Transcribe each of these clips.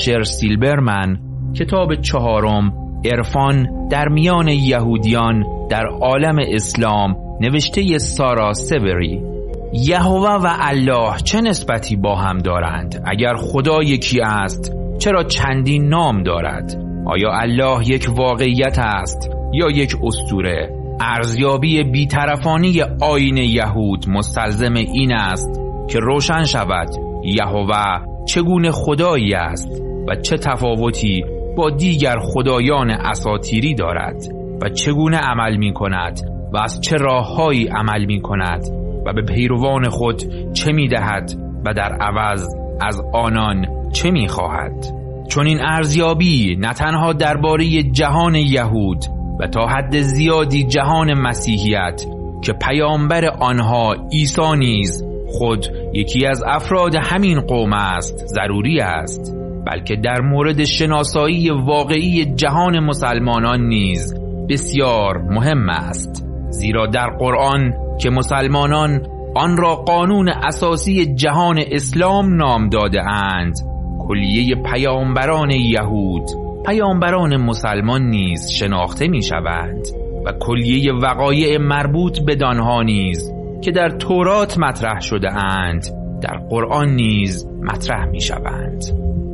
شر سیلبرمن، کتاب 4 عرفان در میان یهودیان در عالم اسلام، نوشته سارا سبری. یهوه و الله چه نسبتی با هم دارند؟ اگر خدا یکی است چرا چندین نام دارد؟ آیا الله یک واقعیت است یا یک اسطوره؟ ارزیابی بی‌طرفانه آیین یهود مستلزم این است که روشن شود یهوه چگونه خدایی است و چه تفاوتی با دیگر خدایان اساطیری دارد و چگونه عمل می کند و از چه راههایی عمل می کند و به پیروان خود چه می دهد و در عوض از آنان چه می خواهد. چون این ارزیابی نه تنها درباره جهان یهود و تا حد زیادی جهان مسیحیت که پیامبر آنها عیسی نیز خود یکی از افراد همین قوم است ضروری است، بلکه در مورد شناسایی واقعی جهان مسلمانان نیز بسیار مهم است، زیرا در قرآن که مسلمانان آن را قانون اساسی جهان اسلام نام داده اند، کلیه پیامبران یهود پیامبران مسلمان نیز شناخته می شوند و کلیه وقایع مربوط بدانها نیز که در تورات مطرح شده اند در قرآن نیز مطرح می شوند.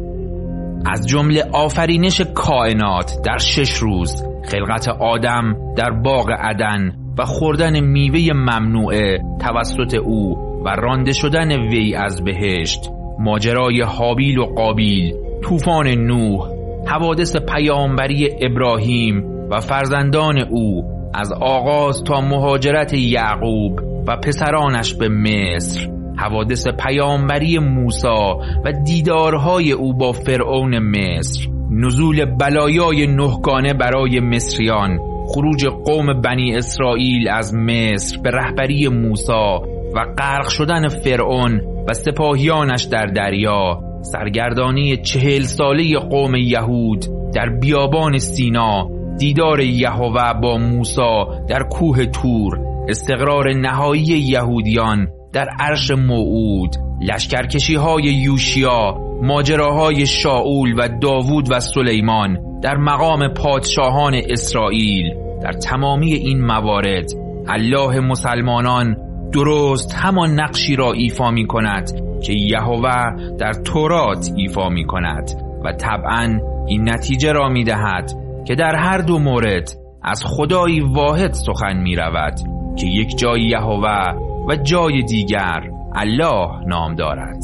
از جمله آفرینش کائنات در 6 روز، خلقت آدم در باغ عدن و خوردن میوه ممنوعه توسط او و رانده شدن وی از بهشت، ماجرای هابیل و قابیل، طوفان نوح، حوادث پیامبری ابراهیم و فرزندان او از آغاز تا مهاجرت یعقوب و پسرانش به مصر، حوادث پیامبری موسی و دیدارهای او با فرعون مصر، نزول بلایای 9 گانه برای مصریان، خروج قوم بنی اسرائیل از مصر به رهبری موسی و غرق شدن فرعون و سپاهیانش در دریا، سرگردانی 40 ساله قوم یهود در بیابان سینا، دیدار یهوه با موسی در کوه تور، استقرار نهایی یهودیان در عرش موعود، لشکرکشی‌های یوشیا، ماجراهای شاول و داوود و سلیمان در مقام پادشاهان اسرائیل. در تمامی این موارد الله مسلمانان درست همان نقشی را ایفا می کند که یهوه در تورات ایفا می کند و طبعاً این نتیجه را می دهد که در هر دو مورد از خدایی واحد سخن می رود که یک جای یهوه و جای دیگر الله نام دارد.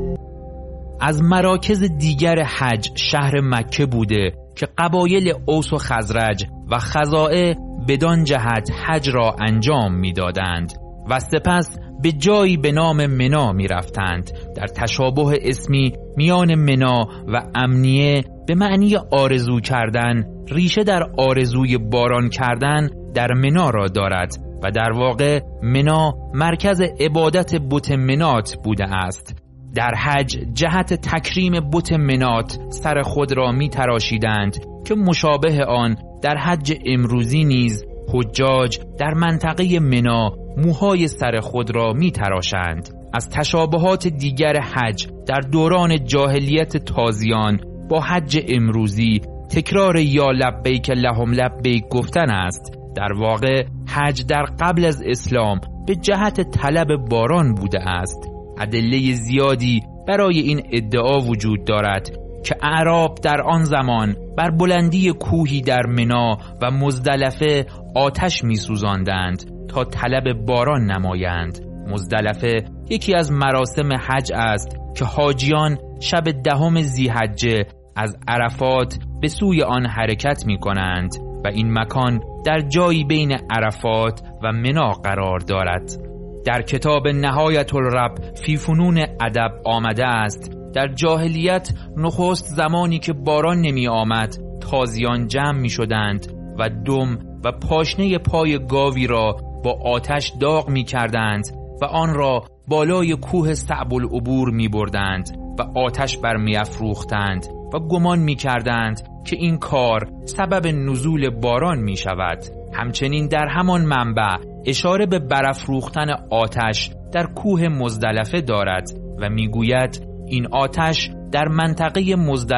از مراکز دیگر حج شهر مکه بوده که قبایل اوس و خزرج و خزاعه بدان جهت حج را انجام می دادند و سپس به جایی به نام منا می رفتند. در تشابه اسمی میان منا و امنیه به معنی آرزو کردن، ریشه در آرزوی باران کردن در منا را دارد و در واقع منا مرکز عبادت بت منات بوده است. در حج جهت تکریم بت منات سر خود را می تراشیدند که مشابه آن در حج امروزی نیز حجاج در منطقه منا موهای سر خود را می تراشند. از تشابهات دیگر حج در دوران جاهلیت تازیان با حج امروزی تکرار یا لبیک اللهم لبیک گفتن است. در واقع حج در قبل از اسلام به جهت طلب باران بوده است. ادله زیادی برای این ادعا وجود دارد که اعراب در آن زمان بر بلندی کوهی در منا و مزدلفه آتش می سوزاندند تا طلب باران نمایند. مزدلفه یکی از مراسم حج است که حاجیان شب 10 ذی‌حجه از عرفات به سوی آن حرکت می کنند و این مکان در جایی بین عرفات و منا قرار دارد. در کتاب نهایت الرب فی فنون ادب آمده است در جاهلیت نخست زمانی که باران نمی آمد تازیان جمع می شدند و دم و پاشنه پای گاوی را با آتش داغ می کردند و آن را بالای کوه صعب العبور می بردند و آتش بر می افروختند و گمان می کردند که این کار سبب نزول باران می شود. همچنین در همان منبع اشاره به برافروختن آتش در کوه مزدلفه دارد و می گوید این آتش در منطقه مزدلفه